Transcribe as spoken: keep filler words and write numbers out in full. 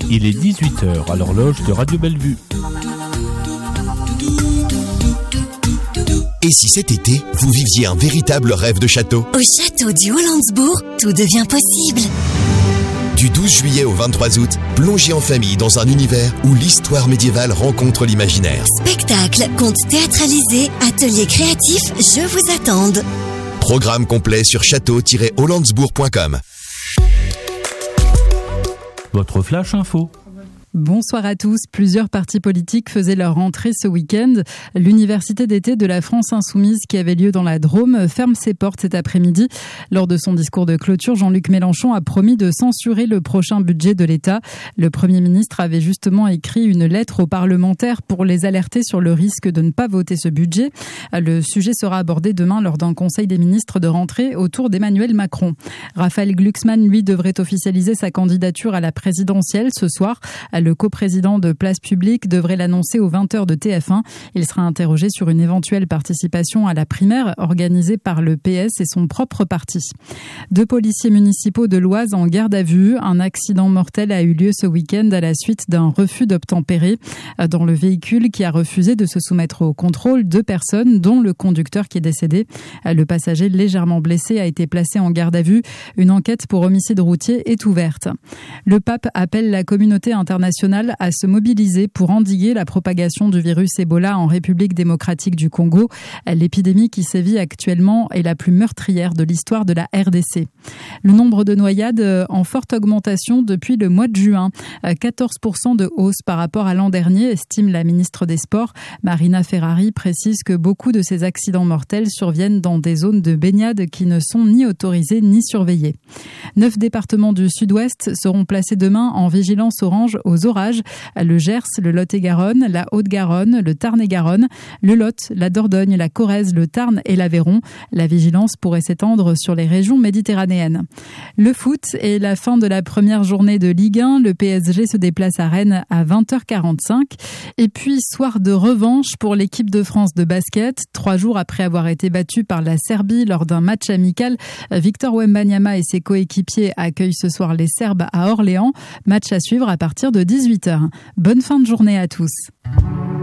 Il est dix-huit heures à l'horloge de Radio Bellevue. Et si cet été, vous viviez un véritable rêve de château ? Au château du Hollandsbourg, tout devient possible. Du douze juillet au vingt-trois août, plongez en famille dans un univers où l'histoire médiévale rencontre l'imaginaire. Spectacles, contes théâtralisés, ateliers créatifs, je vous attends. Programme complet sur château tiret hollandsbourg point com. Votre flash info. Bonsoir à tous. Plusieurs partis politiques faisaient leur rentrée ce week-end. L'université d'été de la France Insoumise, qui avait lieu dans la Drôme, ferme ses portes cet après-midi. Lors de son discours de clôture, Jean-Luc Mélenchon a promis de censurer le prochain budget de l'État. Le Premier ministre avait justement écrit une lettre aux parlementaires pour les alerter sur le risque de ne pas voter ce budget. Le sujet sera abordé demain lors d'un conseil des ministres de rentrée autour d'Emmanuel Macron. Raphaël Glucksmann, lui, devrait officialiser sa candidature à la présidentielle ce soir. Le coprésident de Place Publique devrait l'annoncer aux vingt heures de T F un. Il sera interrogé sur une éventuelle participation à la primaire organisée par le P S et son propre parti. Deux policiers municipaux de l'Oise en garde à vue. Un accident mortel a eu lieu ce week-end à la suite d'un refus d'obtempérer. Dans le véhicule qui a refusé de se soumettre au contrôle, deux personnes, dont le conducteur qui est décédé. Le passager légèrement blessé a été placé en garde à vue. Une enquête pour homicide routier est ouverte. Le pape appelle la communauté internationale à se mobiliser pour endiguer la propagation du virus Ebola en République démocratique du Congo. L'épidémie qui sévit actuellement est la plus meurtrière de l'histoire de la R D C. Le nombre de noyades en forte augmentation depuis le mois de juin. quatorze pour cent de hausse par rapport à l'an dernier, estime la ministre des Sports. Marina Ferrari précise que beaucoup de ces accidents mortels surviennent dans des zones de baignade qui ne sont ni autorisées ni surveillées. Neuf départements du sud-ouest seront placés demain en vigilance orange aux orages. Le Gers, le Lot-et-Garonne, la Haute-Garonne, le Tarn-et-Garonne, le Lot, la Dordogne, la Corrèze, le Tarn et l'Aveyron. La vigilance pourrait s'étendre sur les régions méditerranéennes. Le foot et la fin de la première journée de Ligue un. Le P S G se déplace à Rennes à vingt heures quarante-cinq. Et puis, soir de revanche pour l'équipe de France de basket. Trois jours après avoir été battue par la Serbie lors d'un match amical, Victor Wembanyama et ses coéquipiers accueillent ce soir les Serbes à Orléans. Match à suivre à partir de dix-huit heures. Bonne fin de journée à tous.